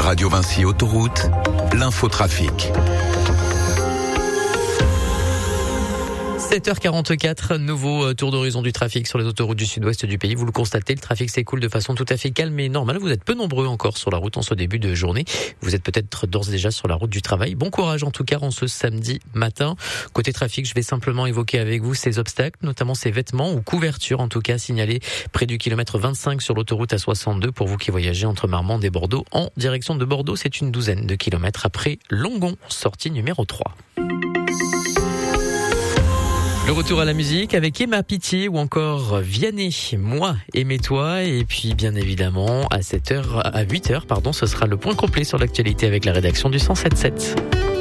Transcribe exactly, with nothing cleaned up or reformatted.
Radio Vinci Autoroute, l'infotrafic. sept heures quarante-quatre, nouveau tour d'horizon du trafic sur les autoroutes du sud-ouest du pays. Vous le constatez, le trafic s'écoule de façon tout à fait calme et normale. Vous êtes peu nombreux encore sur la route en ce début de journée. Vous êtes peut-être d'ores et déjà sur la route du travail. Bon courage en tout cas en ce samedi matin. Côté trafic, je vais simplement évoquer avec vous ces obstacles, notamment ces vêtements ou couvertures en tout cas signalés près du kilomètre vingt-cinq sur l'autoroute A soixante-deux pour vous qui voyagez entre Marmande et Bordeaux. En direction de Bordeaux, c'est une douzaine de kilomètres après Longon, sortie numéro trois. Le retour à la musique avec Emma Pitié ou encore Vianney, Moi, aimez-toi. Et puis bien évidemment à sept heures, à huit heures, pardon, ce sera le point complet sur l'actualité avec la rédaction du cent sept sept.